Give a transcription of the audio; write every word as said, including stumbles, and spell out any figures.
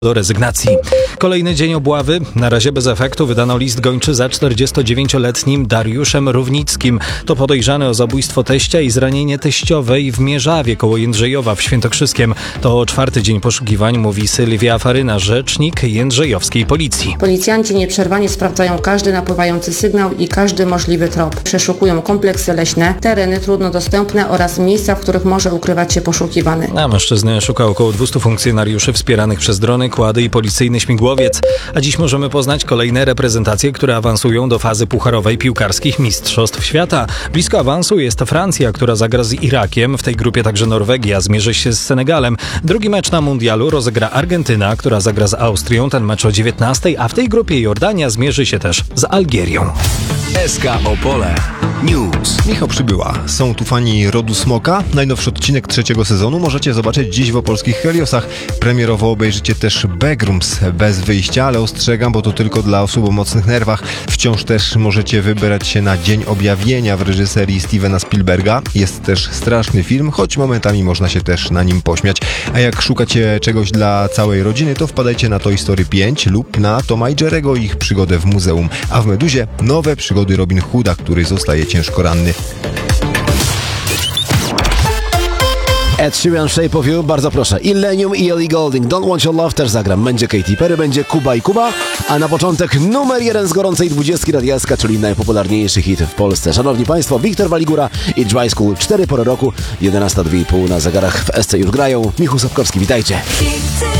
do rezygnacji. Kolejny dzień obławy, na razie bez efektu. Wydano list gończy za czterdziestodziewięcioletnim Dariuszem Równickim. To podejrzany o zabójstwo teścia i zranienie teściowej w Mierzawie koło Jędrzejowa w Świętokrzyskiem. To czwarty dzień poszukiwań, mówi Sylwia Faryna, rzecznik jędrzejowskiej policji. Policjanci nieprzerwanie sprawdzają każdy napływający sygnał i każdy możliwy trop. Przeszukują kompleksy leśne, tereny trudno dostępne oraz miejsca, w których może ukrywać się poszukiwany. A mężczyzny szuka około dwieście funkcjonariuszy wspieranych przez drony, kłady i policyjny śmigłowiec. A dziś możemy poznać kolejne reprezentacje, które awansują do fazy pucharowej piłkarskich Mistrzostw Świata. Blisko awansu jest Francja, która zagra z Irakiem. W tej grupie także Norwegia zmierzy się z Senegalem. Drugi mecz na mundialu rozegra Argentyna, która zagra z Austrią. Ten mecz o dziewiętnastej, a w tej grupie Jordania zmierzy się też z Algierią. S K Opole News. Michał Przybyła. Są tu fani rodu Smoka. Najnowszy odcinek trzeciego sezonu możecie zobaczyć dziś w opolskich Heliosach. Premierowo obejrzycie też Backrooms bez wyjścia, ale ostrzegam, bo to tylko dla osób o mocnych nerwach. Wciąż też możecie wybrać się na Dzień Objawienia w reżyserii Stevena Spielberga. Jest też straszny film, choć momentami można się też na nim pośmiać. A jak szukacie czegoś dla całej rodziny, to wpadajcie na Toy Story pięć lub na Toma i Jerry'ego i ich przygodę w muzeum. A w Meduzie nowe przygody Robin Hooda, który zostaje ciężko ranny. Ed Sheeran, Shape of You, bardzo proszę. Illenium i Ellie Goulding, Don't Want Your Love też zagram. Będzie Katy Perry, będzie Kuba i Kuba, a na początek numer jeden z gorącej dwudziestki radialska, czyli najpopularniejszy hit w Polsce. Szanowni Państwo, Wiktor Waligura i Dry School, cztery pory roku, jedenasta dwie i pół na zegarach w S C już grają. Michał Sapkowski, witajcie.